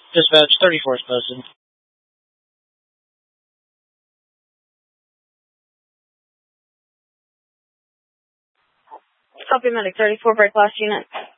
Dispatch 34 is posted. Copy medic 34, break last unit.